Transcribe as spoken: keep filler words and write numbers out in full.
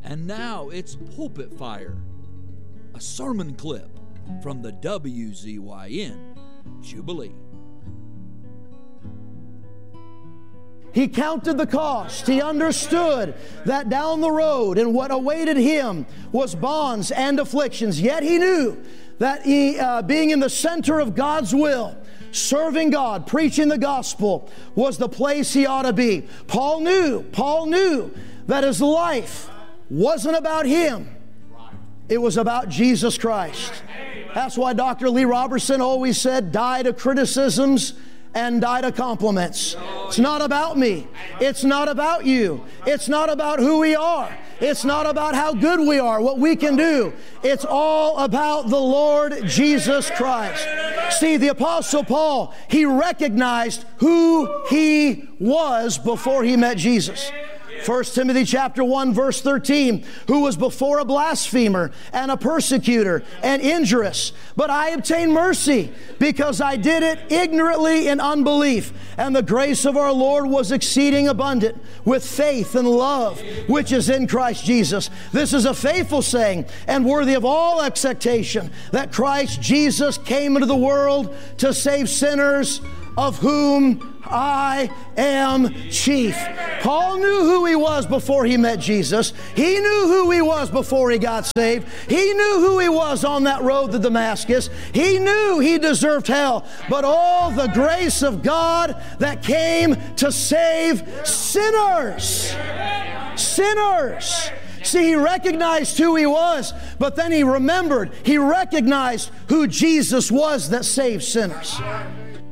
And now it's Pulpit Fire, a sermon clip from the W Z Y N Jubilee. He counted the cost. He understood that down the road and what awaited him was bonds and afflictions. Yet he knew that he, uh, being in the center of God's will, serving God, preaching the gospel, was the place he ought to be. Paul knew, Paul knew that his life wasn't about him. It was about Jesus Christ. That's why Doctor Lee Robertson always said, die to criticisms and die to compliments. It's not about me. It's not about you. It's not about who we are. It's not about how good we are, what we can do. It's all about the Lord Jesus Christ. See, the Apostle Paul, he recognized who he was before he met Jesus. First Timothy chapter one verse thirteen, who was before a blasphemer and a persecutor and injurious, but I obtained mercy because I did it ignorantly in unbelief. And the grace of our Lord was exceeding abundant with faith and love, which is in Christ Jesus. This is a faithful saying and worthy of all acceptation, that Christ Jesus came into the world to save sinners, of whom I am chief. Paul knew who he was before he met Jesus. He knew who he was before he got saved. He knew who he was on that road to Damascus. He knew he deserved hell. But all the grace of God that came to save sinners. Sinners. See, he recognized who he was, but then he remembered, he recognized who Jesus was that saved sinners.